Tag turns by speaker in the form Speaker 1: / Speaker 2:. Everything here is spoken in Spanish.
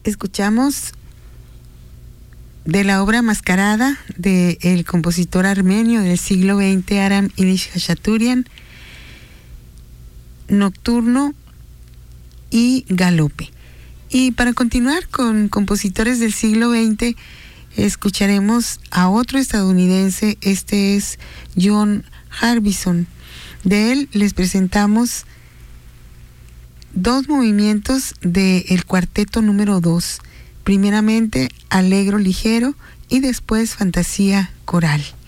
Speaker 1: Escuchamos de la obra Mascarada del compositor armenio del siglo XX, Aram Inish Khachaturian, Nocturno y Galope. Y para continuar con compositores del siglo XX, escucharemos a otro estadounidense. Este es John Harbison. De él les presentamos dos movimientos del cuarteto número 2. Primeramente Allegro ligero y después Fantasía coral.